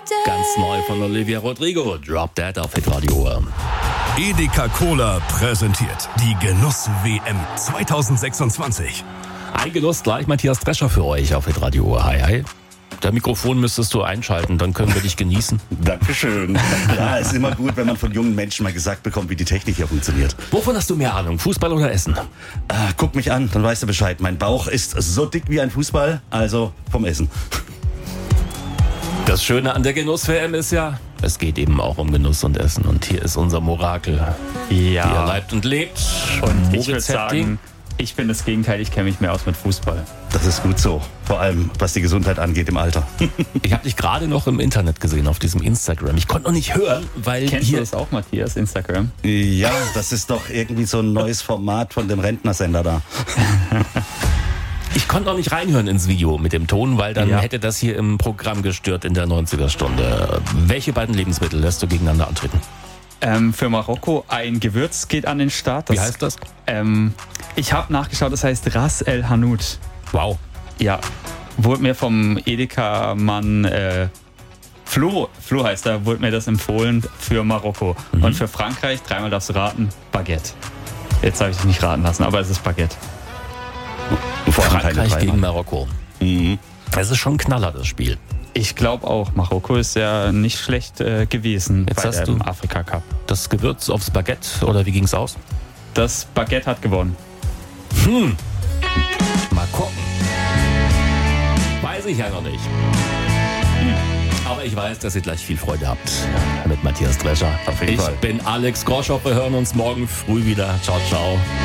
Ganz neu von Olivia Rodrigo. Drop Dead auf Hitradio. Edeka Cola präsentiert die Genuss-WM 2026. Ein Genuss gleich Matthias Drescher für euch auf Hitradio. Hi, hi. Der Mikrofon müsstest du einschalten, dann können wir dich genießen. Dankeschön. Ja, ist immer gut, wenn man von jungen Menschen mal gesagt bekommt, wie die Technik hier funktioniert. Wovon hast du mehr Ahnung, Fußball oder Essen? Guck mich an, dann weißt du Bescheid. Mein Bauch ist so dick wie ein Fußball, also vom Essen. Das Schöne an der Genuss-WM ist ja, es geht eben auch um Genuss und Essen. Und hier ist unser Morakel, die er leibt und lebt. Und ich würde sagen, ich bin das Gegenteil, ich kenne mich mehr aus mit Fußball. Das ist gut so, vor allem was die Gesundheit angeht im Alter. Ich habe dich gerade noch im Internet gesehen, auf diesem Instagram. Ich konnte noch nicht hören, weil Kennst hier... du das auch, Matthias, Instagram? Ja, das ist doch irgendwie so ein neues Format von dem Rentnersender da. Ich konnte noch nicht reinhören ins Video mit dem Ton, weil dann hätte das hier im Programm gestört in der 90er-Stunde. Welche beiden Lebensmittel lässt du gegeneinander antreten? Für Marokko ein Gewürz geht an den Start. Wie heißt das? Ich habe nachgeschaut, das heißt Ras El Hanout. Wow. Ja, wurde mir vom Edeka-Mann Flo heißt er, wurde mir das empfohlen für Marokko. Und für Frankreich, dreimal darfst du raten, Baguette. Jetzt habe ich dich nicht raten lassen, aber es ist Baguette. Frankreich gegen Marokko. Das ist schon ein Knaller, das Spiel. Ich glaube auch, Marokko ist ja nicht schlecht gewesen Jetzt bei hast dem du Afrika-Cup. Das Gewürz aufs Baguette, oder wie ging's aus? Das Baguette hat gewonnen. Mal gucken. Weiß ich ja noch nicht. Aber ich weiß, dass ihr gleich viel Freude habt mit Matthias Drescher. Auf jeden Fall. Ich bin Alex Groschow. Wir hören uns morgen früh wieder. Ciao, ciao.